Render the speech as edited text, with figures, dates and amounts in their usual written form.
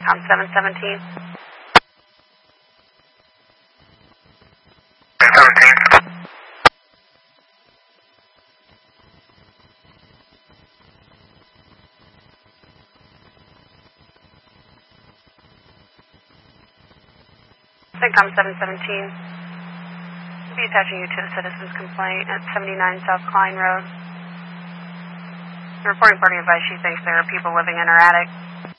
Com 717. 17. Com 717. We'll be attaching you to the citizen's complaint at 79 South Klein Road. The reporting party advised she thinks there are people living in her attic.